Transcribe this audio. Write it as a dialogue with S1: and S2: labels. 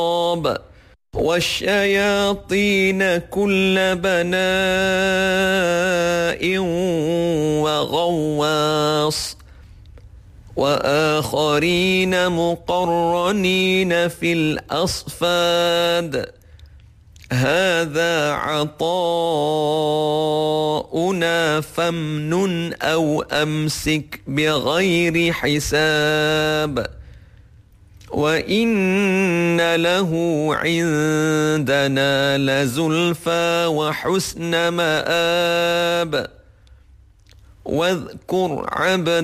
S1: والشياطين كل بناء وغواص وآخرين مقرنين في الأصفاد هذا عطاؤنا فامنن أو أمسك بغير حساب وإن له عندنا لزلفى وحسن مآب واذكر عبد